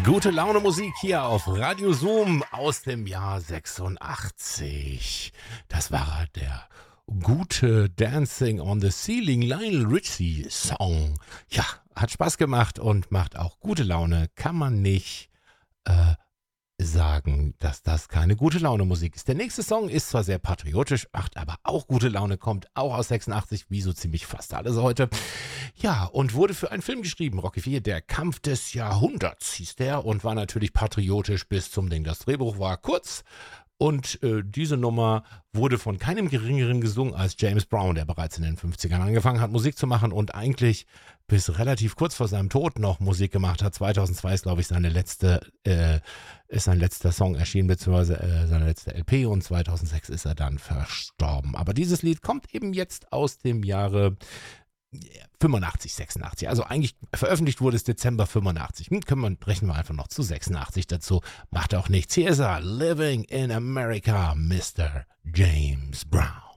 Gute Laune Musik hier auf Radio Zoom aus dem Jahr 86. Das war der gute Dancing on the Ceiling Lionel Richie Song. Ja, hat Spaß gemacht und macht auch gute Laune. Kann man nicht sagen, dass das keine gute Laune Musik ist. Der nächste Song ist zwar sehr patriotisch, macht aber auch gute Laune, kommt auch aus 86, wie so ziemlich fast alles heute. Ja, und wurde für einen Film geschrieben, Rocky IV, der Kampf des Jahrhunderts hieß der und war natürlich patriotisch bis zum Ding. Das Drehbuch war kurz und diese Nummer wurde von keinem Geringeren gesungen als James Brown, der bereits in den 50ern angefangen hat, Musik zu machen und eigentlich bis relativ kurz vor seinem Tod noch Musik gemacht hat. 2002 ist, glaube ich, sein letzter Song erschienen, beziehungsweise seine letzte LP und 2006 ist er dann verstorben. Aber dieses Lied kommt eben jetzt aus dem Jahre 85, 86. Also eigentlich veröffentlicht wurde es Dezember 85. Rechnen wir einfach noch zu 86 dazu. Macht auch nichts. Hier ist er, Living in America, Mr. James Brown.